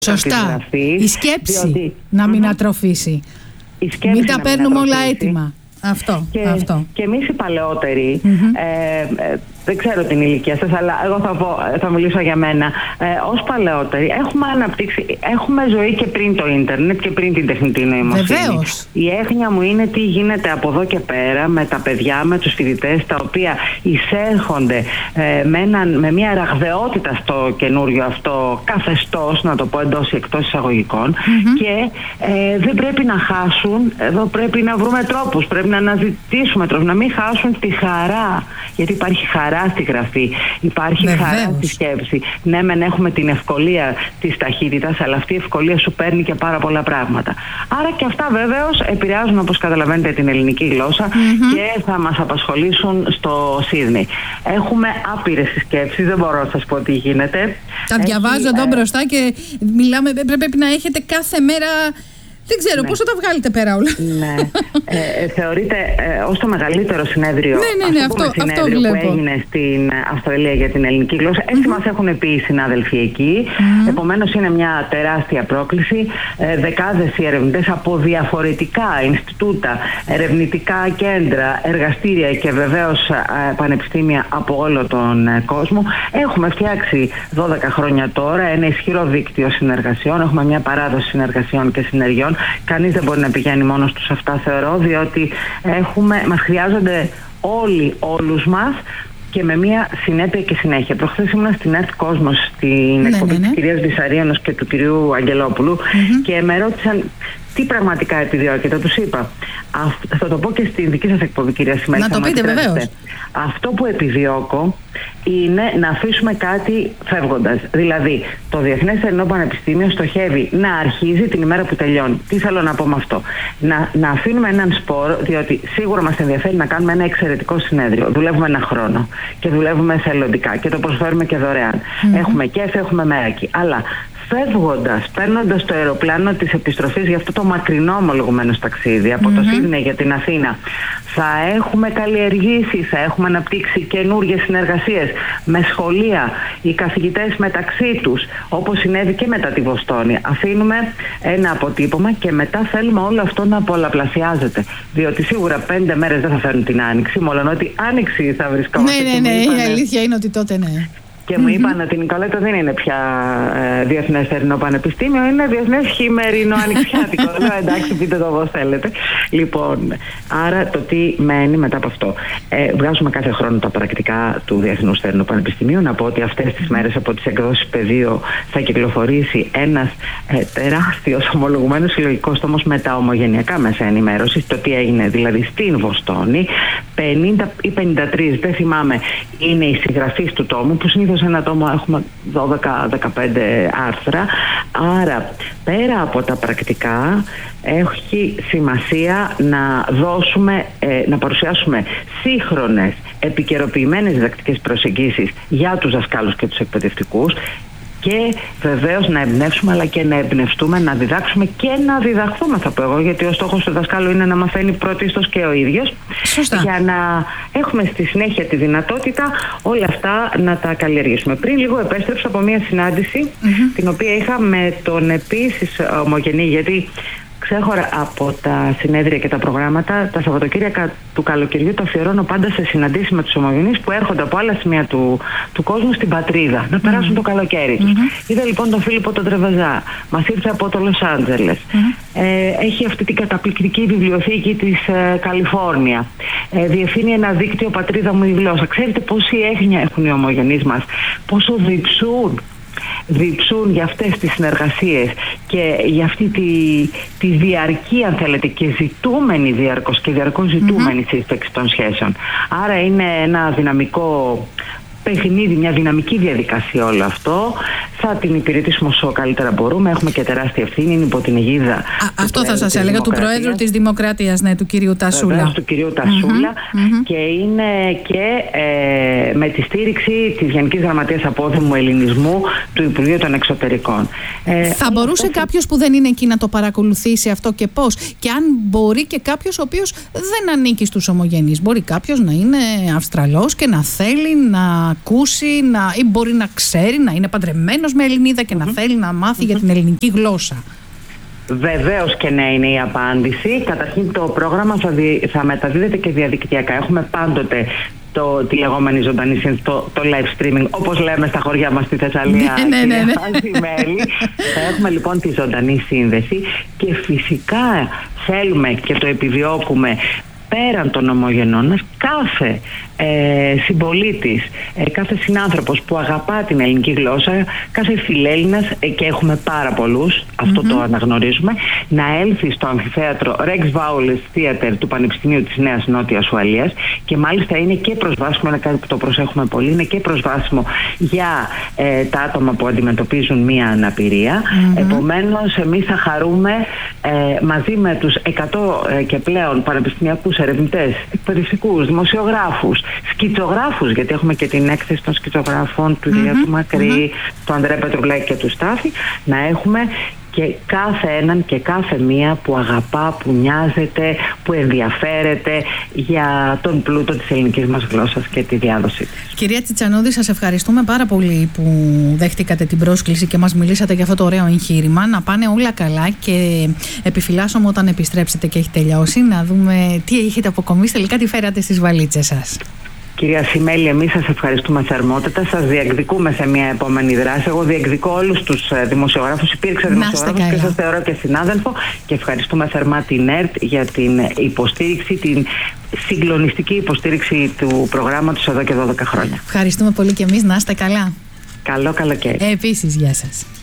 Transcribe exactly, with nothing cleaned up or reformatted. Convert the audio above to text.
Σωστά. Η σκέψη διότι, να μην mm-hmm. ατροφήσει. Η σκέψη μην τα παίρνουμε όλα ατροφήσει. έτοιμα. Αυτό. Και, αυτό. και εμείς οι παλαιότεροι, mm-hmm. ε, ε, δεν ξέρω την ηλικία σας, αλλά εγώ θα, πω, θα μιλήσω για μένα. Ε, ως παλαιότεροι έχουμε αναπτύξει, έχουμε ζωή και πριν το ίντερνετ και πριν την τεχνητή νοημοσύνη. Βεβαίως. Η έγνοια μου είναι τι γίνεται από εδώ και πέρα με τα παιδιά, με τους φοιτητές, τα οποία εισέρχονται ε, με, έναν, με μια ραγδαιότητα στο καινούριο αυτό καθεστώς, να το πω εντός ή εκτός εισαγωγικών, mm-hmm. και ε, δεν πρέπει να χάσουν, εδώ πρέπει να βρούμε τρόπους, πρέπει να αναζητήσουμε τρόπους, να μην χάσουν τη χαρά, γιατί υπάρχει χαρά στη γραφή, υπάρχει Βεβαίως. χαρά στη σκέψη. Ναι, μεν έχουμε την ευκολία της ταχύτητας, αλλά αυτή η ευκολία σου παίρνει και πάρα πολλά πράγματα. Άρα και αυτά βέβαιως επηρεάζουν, όπως καταλαβαίνετε, την ελληνική γλώσσα mm-hmm. και θα μας απασχολήσουν στο Σίδνεϊ. Έχουμε άπειρες σκέψεις, δεν μπορώ να σας πω τι γίνεται. Τα διαβάζω Έχει, εδώ ε... μπροστά και μιλάμε, πρέπει να έχετε κάθε μέρα. Δεν ξέρω, ναι. πώς θα τα βγάλετε πέρα όλα. Ναι. Ε, θεωρείται ε, ως το μεγαλύτερο συνέδριο, ναι, ναι, ναι, αυτό, συνέδριο αυτό που έγινε στην Αυστραλία για την ελληνική γλώσσα. Έτσι mm-hmm. μας έχουν πει οι συνάδελφοι εκεί. Mm-hmm. Επομένως είναι μια τεράστια πρόκληση. Ε, δεκάδες οι ερευνητές από διαφορετικά Ινστιτούτα, ερευνητικά κέντρα, εργαστήρια και βεβαίως ε, πανεπιστήμια από όλο τον ε, κόσμο. Έχουμε φτιάξει δώδεκα χρόνια τώρα ένα ισχυρό δίκτυο συνεργασιών. Έχουμε μια παράδοση συνεργασιών και συνεργειών. Κανείς δεν μπορεί να πηγαίνει μόνος του σε αυτά, θεωρώ, διότι έχουμε, μας χρειάζονται όλοι, όλους μας, και με μια συνέπεια και συνέχεια. Προχθές ήμουν στην ΕΡΤ Κόσμος, στην ναι, εκπομπή ναι, ναι. της κυρίας Βυσαρίωνος και του κυρίου Αγγελόπουλου mm-hmm. και με ρώτησαν τι πραγματικά επιδιώκεται. Τους είπα, αυ, θα το πω και στην δική σας εκπομπή, κυρία Σημέλη. Να το πείτε βεβαίως. Αυτό που επιδιώκω είναι να αφήσουμε κάτι φεύγοντας. Δηλαδή, το Διεθνές Θερινό Πανεπιστήμιο στοχεύει να αρχίζει την ημέρα που τελειώνει. Τι θέλω να πω με αυτό? Να, να αφήνουμε έναν σπόρο, διότι σίγουρα μας ενδιαφέρει να κάνουμε ένα εξαιρετικό συνέδριο. Δουλεύουμε ένα χρόνο και δουλεύουμε εθελοντικά και το προσφέρουμε και δωρεάν. Mm-hmm. Έχουμε κέφι, έχουμε μέρακι. Αλλά φεύγοντας, παίρνοντας το αεροπλάνο της επιστροφής για αυτό το μακρινό ομολογουμένως ταξίδι από mm-hmm. το Σίδνεϊ για την Αθήνα, θα έχουμε καλλιεργήσει, θα έχουμε αναπτύξει καινούργιες συνεργασίες με σχολεία, οι καθηγητές μεταξύ τους, όπως συνέβη και μετά τη Βοστόνη. Αφήνουμε ένα αποτύπωμα και μετά θέλουμε όλο αυτό να πολλαπλασιάζεται. Διότι σίγουρα πέντε μέρες δεν θα φέρουν την Άνοιξη, μόλον ότι Άνοιξη θα βρισκόμαστε. Ναι, ναι, ναι, η αλήθεια είναι ότι τότε ναι. Και μου είπαν mm-hmm. ότι η Νικολέτα δεν είναι πια ε, Διεθνές Θερινό Πανεπιστήμιο, είναι Διεθνές Χειμερινό Ανοιξιάτικο. Λέω εντάξει, πείτε το όπως θέλετε. Λοιπόν, άρα το τι μένει μετά από αυτό. Ε, βγάζουμε κάθε χρόνο τα πρακτικά του Διεθνούς Θερινού Πανεπιστημίου. Να πω ότι αυτές τις μέρες από τις εκδόσεις Πεδίο θα κυκλοφορήσει ένας ε, τεράστιος ομολογουμένος συλλογικός τόμος με τα ομογενειακά μέσα ενημέρωσης. Το τι έγινε δηλαδή στην Βοστόνη. πενήντα ή πενήντα τρία, δεν θυμάμαι, είναι οι συγγραφείς του τόμου, που συνήθως σε ένα τόμο έχουμε δώδεκα δεκαπέντε άρθρα. Άρα πέρα από τα πρακτικά έχει σημασία να δώσουμε, ε, να παρουσιάσουμε σύγχρονες επικαιροποιημένες διδακτικές προσεγγίσεις για τους δασκάλους και τους εκπαιδευτικούς, και βεβαίως να εμπνεύσουμε αλλά και να εμπνευστούμε, να διδάξουμε και να διδαχθούμε, θα πω εγώ, γιατί ο στόχος του δασκάλου είναι να μαθαίνει πρωτίστως και ο ίδιος. Σωστά. Για να έχουμε στη συνέχεια τη δυνατότητα όλα αυτά να τα καλλιεργήσουμε. Πριν λίγο επέστρεψα από μια συνάντηση mm-hmm. την οποία είχα με τον επίσης ομογενή, γιατί ξέχωρα από τα συνέδρια και τα προγράμματα, τα Σαββατοκύριακα του καλοκαιριού το αφιερώνω πάντα σε συναντήσεις με τους ομογενείς που έρχονται από άλλα σημεία του, του κόσμου στην πατρίδα, να περάσουν mm-hmm. το καλοκαίρι τους. Mm-hmm. Είδα λοιπόν τον Φίλιππο τον Τρεβεζά, μας ήρθε από το Λος Άντζελες. Mm-hmm. Ε, έχει αυτή την καταπληκτική βιβλιοθήκη της ε, Καλιφόρνια. Ε, διευθύνει ένα δίκτυο Πατρίδα μου η γλώσσα. Ξέρετε πόση έγνοια έχουν οι ομογενείς μας, πόσο διψούν. διψούν για αυτές τις συνεργασίες και για αυτή τη, τη διαρκή, αν θέλετε, και ζητούμενη διαρκώς και διαρκώς ζητούμενη mm-hmm. σύσφεξη των σχέσεων. Άρα είναι ένα δυναμικό παιχνίδι, μια δυναμική διαδικασία όλο αυτό. Θα την υπηρετήσουμε όσο καλύτερα μπορούμε. Έχουμε και τεράστια ευθύνη, είναι υπό την αιγίδα. Α, αυτό θα σας έλεγα, του Προέδρου της Δημοκρατίας, ναι, του κυρίου Τασούλα. Βεβαίως, του κυρίου Τασούλα. Mm-hmm, mm-hmm. Και είναι και ε, με τη στήριξη της Γενικής Γραμματείας Απόδημου Ελληνισμού του Υπουργείου των Εξωτερικών. Ε, θα μπορούσε αυτό... κάποιος που δεν είναι εκεί να το παρακολουθήσει αυτό και πώς? Και αν μπορεί και κάποιος ο οποίος δεν ανήκει στους ομογενείς. Μπορεί κάποιος να είναι Αυστραλός και να θέλει να ακούσει, να, ή μπορεί να ξέρει, να είναι παντρεμένος ενδιαφερόμενος με Ελληνίδα και mm-hmm. να θέλει να μάθει mm-hmm. για την ελληνική γλώσσα. Βεβαίως και ναι είναι η απάντηση. Καταρχήν το πρόγραμμα θα, δι, θα μεταδίδεται και διαδικτυακά. Έχουμε πάντοτε το, τη λεγόμενη ζωντανή σύνδεση, το, το live streaming, όπως λέμε στα χωριά μας στη Θεσσαλία. Ναι, ναι, ναι, ναι. Θα έχουμε λοιπόν τη ζωντανή σύνδεση και φυσικά θέλουμε και το επιδιώκουμε πέραν των ομογενών μας κάθε ε, συμπολίτης, ε, κάθε συνάνθρωπος που αγαπά την ελληνική γλώσσα, κάθε φιλέλληνας, ε, και έχουμε πάρα πολλούς, αυτό mm-hmm. το αναγνωρίζουμε, να έλθει στο αμφιθέατρο Rex Vowles Theatre του Πανεπιστημίου της Νέας Νότιας Ουαλίας, και μάλιστα είναι και προσβάσιμο, είναι κάτι που το προσέχουμε πολύ, είναι και προσβάσιμο για ε, τα άτομα που αντιμετωπίζουν μία αναπηρία. Mm-hmm. Επομένως εμείς θα χαρούμε ε, μαζί με τους εκατό ε, και πλέον πανεπιστημιακούς ερευνητές, εκπαιδευτικούς, δημοσιογράφους, σκητσογράφους, γιατί έχουμε και την έκθεση των σκητσογράφων του Ηλία mm-hmm, του Μακρύ, mm-hmm. του Ανδρέα Πετροβλάκη και του Στάθη, να έχουμε και κάθε έναν και κάθε μία που αγαπά, που νοιάζεται, που ενδιαφέρεται για τον πλούτο της ελληνικής μας γλώσσας και τη διάδοση της. Κυρία Τσιτσανώδη, σας ευχαριστούμε πάρα πολύ που δέχτηκατε την πρόσκληση και μας μιλήσατε για αυτό το ωραίο εγχείρημα. Να πάνε όλα καλά και επιφυλάσσομαι όταν επιστρέψετε και έχει τελειώσει να δούμε τι έχετε αποκομίσει, τελικά τι φέρατε στις βαλίτσες σας. Κυρία Σιμέλη, εμείς σας ευχαριστούμε θερμότατα. Σας διεκδικούμε σε μια επόμενη δράση. Εγώ διεκδικώ όλους τους δημοσιογράφους. Υπήρξα δημοσιογράφος και σας θεωρώ και συνάδελφο. Και ευχαριστούμε θερμά την ΕΡΤ για την υποστήριξη, την συγκλονιστική υποστήριξη του προγράμματος εδώ και δώδεκα χρόνια. Ευχαριστούμε πολύ και εμείς. Να είστε καλά. Καλό καλοκαίρι. Επίσης, γεια σας.